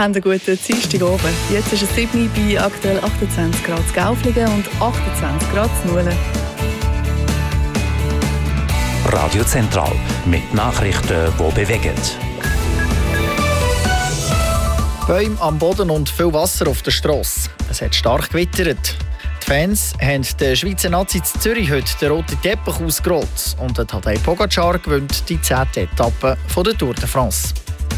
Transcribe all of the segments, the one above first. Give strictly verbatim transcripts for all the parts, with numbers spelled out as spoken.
Haben einen guten Dienstagabend. Jetzt ist es sieben Uhr bei aktuell achtundzwanzig Grad zu Gaufligen und achtundzwanzig Grad zu Nulen. Radio Zentral mit Nachrichten, die bewegen. Bäume am Boden und viel Wasser auf der Strasse. Es hat stark gewittert. Die Fans haben den Schweizer Nazi in Zürich heute den roten Teppich ausgerollt und der Tadej Pogacar gewinnt die zehnte Etappe von der Tour de France.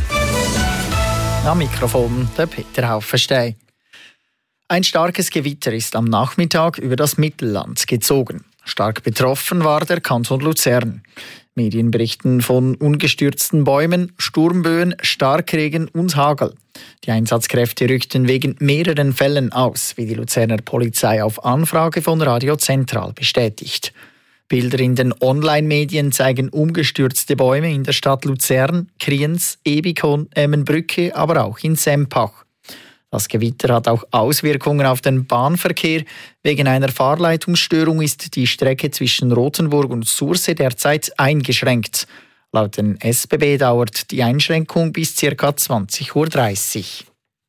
Am Mikrofon der Peter Haufenstein. Ein starkes Gewitter ist am Nachmittag über das Mittelland gezogen. Stark betroffen war der Kanton Luzern. Medien berichten von ungestürzten Bäumen, Sturmböen, Starkregen und Hagel. Die Einsatzkräfte rückten wegen mehreren Fällen aus, wie die Luzerner Polizei auf Anfrage von Radio Zentral bestätigt. Bilder in den Online-Medien zeigen umgestürzte Bäume in der Stadt Luzern, Kriens, Ebikon, Emmenbrücke, aber auch in Sempach. Das Gewitter hat auch Auswirkungen auf den Bahnverkehr. Wegen einer Fahrleitungsstörung ist die Strecke zwischen Rothenburg und Surse derzeit eingeschränkt. Laut den S B B dauert die Einschränkung bis ca. zwanzig Uhr dreißig.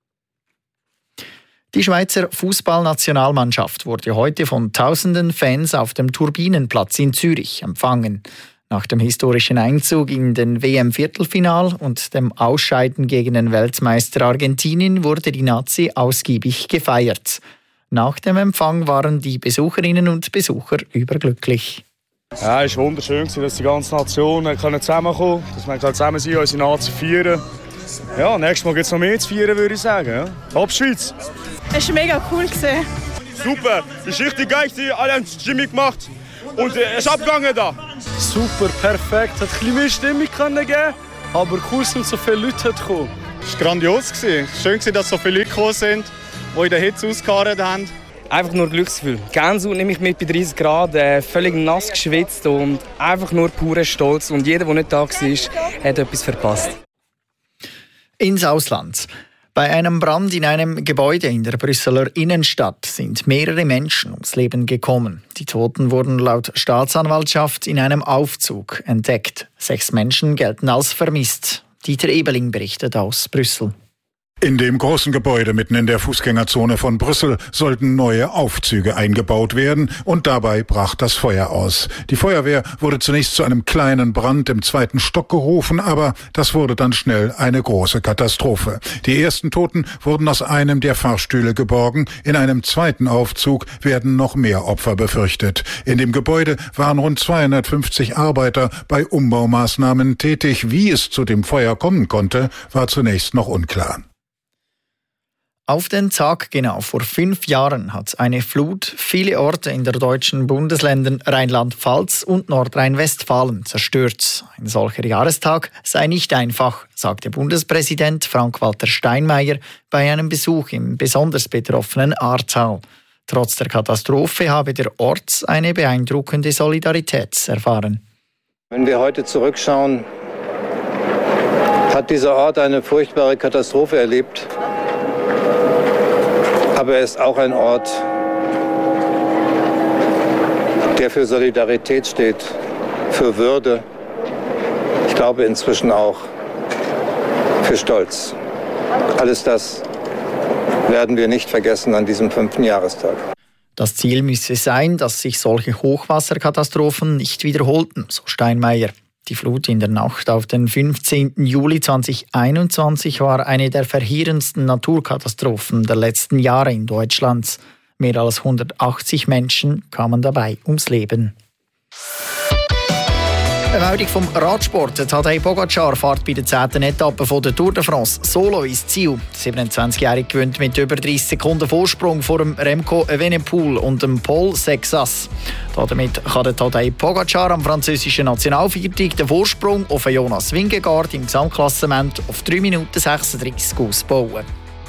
Die Schweizer Fußballnationalmannschaft wurde heute von tausenden Fans auf dem Turbinenplatz in Zürich empfangen. Nach dem historischen Einzug in den W M-Viertelfinal und dem Ausscheiden gegen den Weltmeister Argentinien wurde die Nazi ausgiebig gefeiert. Nach dem Empfang waren die Besucherinnen und Besucher überglücklich. Ja, es war wunderschön, dass die ganze Nation zusammenkommen kann, dass wir zusammen sind, unsere Nazi feiern. Ja, nächstes Mal gibt es noch mehr zu feiern, würde ich sagen. Ja. Top Schweiz! Es war mega cool. Super, es ist richtig geil, alle haben Jimmy gemacht. Und es ist abgegangen da. Super, perfekt. Es hat ein bisschen mehr Stimmung gegeben, aber cool sind so viele Leute gekommen. Es war grandios. Es war schön, dass so viele Leute gekommen sind, die in der Hitze ausgeharrt haben. Einfach nur Glücksgefühl. Gänsehaut nehme ich mit bei dreißig Grad, äh, völlig nass geschwitzt und einfach nur purer Stolz. Und jeder, der nicht da war, hat etwas verpasst. Ins Ausland. Bei einem Brand in einem Gebäude in der Brüsseler Innenstadt sind mehrere Menschen ums Leben gekommen. Die Toten wurden laut Staatsanwaltschaft in einem Aufzug entdeckt. Sechs Menschen gelten als vermisst. Dieter Ebeling berichtet aus Brüssel. In dem großen Gebäude mitten in der Fußgängerzone von Brüssel sollten neue Aufzüge eingebaut werden und dabei brach das Feuer aus. Die Feuerwehr wurde zunächst zu einem kleinen Brand im zweiten Stock gerufen, aber das wurde dann schnell eine große Katastrophe. Die ersten Toten wurden aus einem der Fahrstühle geborgen. In einem zweiten Aufzug werden noch mehr Opfer befürchtet. In dem Gebäude waren rund zweihundertfünfzig Arbeiter bei Umbaumaßnahmen tätig. Wie es zu dem Feuer kommen konnte, war zunächst noch unklar. Auf den Tag genau vor fünf Jahren hat eine Flut viele Orte in der deutschen Bundesländern Rheinland-Pfalz und Nordrhein-Westfalen zerstört. Ein solcher Jahrestag sei nicht einfach, sagte Bundespräsident Frank-Walter Steinmeier bei einem Besuch im besonders betroffenen Ahrtal. Trotz der Katastrophe habe der Ort eine beeindruckende Solidarität erfahren. Wenn wir heute zurückschauen, hat dieser Ort eine furchtbare Katastrophe erlebt. Aber er ist auch ein Ort, der für Solidarität steht, für Würde. Ich glaube inzwischen auch für Stolz. Alles das werden wir nicht vergessen an diesem fünften Jahrestag. Das Ziel müsse sein, dass sich solche Hochwasserkatastrophen nicht wiederholten, so Steinmeier. Die Flut in der Nacht auf den fünfzehnten Juli zweitausendeinundzwanzig war eine der verheerendsten Naturkatastrophen der letzten Jahre in Deutschland. Mehr als hundertachtzig Menschen kamen dabei ums Leben. Eine Meldung vom Radsport. Tadej Pogacar fährt bei der zehnten Etappe von der Tour de France solo ins Ziel. Der siebenundzwanzigjährige gewinnt mit über dreißig Sekunden Vorsprung vor dem Remco Evenepoel und dem Paul Sexas. Damit kann der Tadej Pogacar am französischen Nationalviertag den Vorsprung auf Jonas Vingegaard im Gesamtklassement auf drei Minuten sechsunddreißig ausbauen.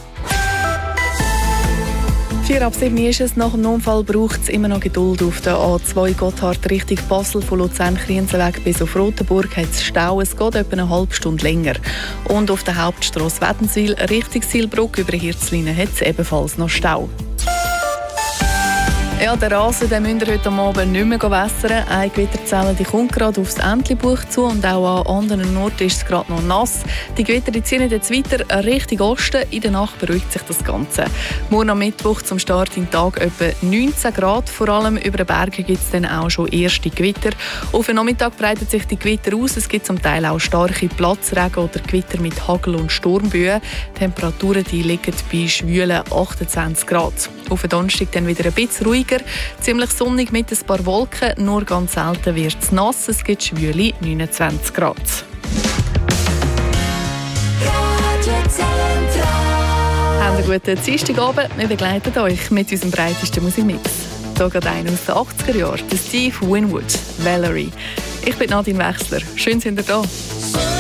Vier ab sieben ist es. Nach dem Unfall braucht es immer noch Geduld. Auf der A zwei Gotthard Richtung Basel von Luzern-Krienzenweg bis auf Rotenburg hat es Stau. Es geht etwa eine halbe Stunde länger. Und auf der Hauptstrasse Wädenswil Richtung Silbrugg über Hirzlinen hat es ebenfalls noch Stau. Ja, der Rasen den müsst ihr heute Abend nicht mehr wässern. Eine Gewitterzelle die kommt gerade aufs Entlebuch zu und auch an anderen Orten ist es gerade noch nass. Die Gewitter die ziehen jetzt weiter Richtung Osten. In der Nacht beruhigt sich das Ganze. Morgen am Mittwoch zum Start in den Tag etwa neunzehn Grad. Vor allem über den Bergen gibt es dann auch schon erste Gewitter. Auf den Nachmittag breitet sich die Gewitter aus. Es gibt zum Teil auch starke Platzregen oder Gewitter mit Hagel- und Sturmböen. Die Temperaturen die liegen bei schwülen achtundzwanzig Grad. Auf den Donnerstag dann wieder ein bisschen ruhiger. Ziemlich sonnig mit ein paar Wolken. Nur ganz selten wird es nass. Es gibt schwüle neunundzwanzig Grad. Habt einen guten Dienstagabend. Wir begleiten euch mit unserem breitesten Musikmix. Hier geht einer aus den achtziger Jahren, Steve Winwood, Valerie. Ich bin Nadine Wechsler. Schön, sind ihr da.